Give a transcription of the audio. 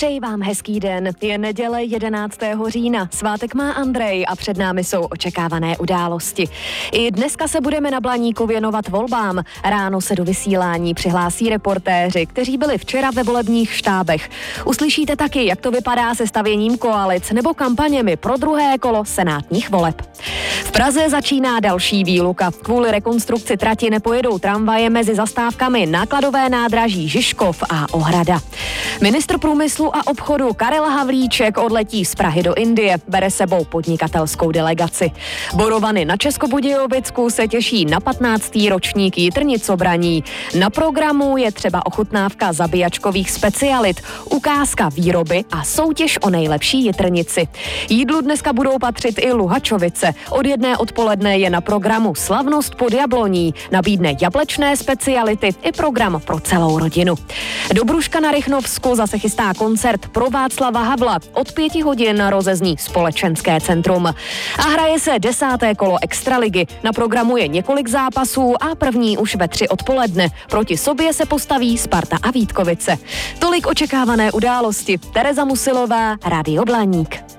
Přeji vám hezký den. Je neděle 11. října. Svátek má Andrej a před námi jsou očekávané události. I dneska se budeme na Blaníku věnovat volbám. Ráno se do vysílání přihlásí reportéři, kteří byli včera ve volebních štábech. Uslyšíte taky, jak to vypadá se stavěním koalic nebo kampaněmi pro druhé kolo senátních voleb. V Praze začíná další výluka. Kvůli rekonstrukci trati nepojedou tramvaje mezi zastávkami Nákladové nádraží Žižkov a Ohrada. Ministr průmyslu a obchodu Karel Havlíček odletí z Prahy do Indie, bere sebou podnikatelskou delegaci. Borovany na Českobudějovicku se těší na 15. ročník jitrnicobraní. Na programu je třeba ochutnávka zabíjačkových specialit, ukázka výroby a soutěž o nejlepší jitrnici. Jídlu dneska budou patřit i Luhačovice. Od 1 odpoledne je na programu Slavnost pod jabloní. Nabídne jablečné speciality i program pro celou rodinu. Do Bruška na Rychnovsku zase chystá koncert pro Václava Havla. Od 5 hodin rozezní Společenské centrum. A hraje se 10. kolo Extraligy. Na programu je několik zápasů a první už ve 3 odpoledne. Proti sobě se postaví Sparta a Vítkovice. Tolik očekávané události. Tereza Musilová, Rádio Blaník.